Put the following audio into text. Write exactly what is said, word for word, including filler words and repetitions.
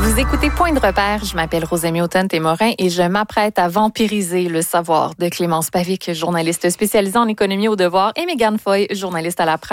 Vous écoutez Point de repère. Je m'appelle Rosemie Autonne-Témorin et je m'apprête à vampiriser le savoir de Clémence Pavic, journaliste spécialisée en économie au Devoir, et Mégane Foy, journaliste à la presse.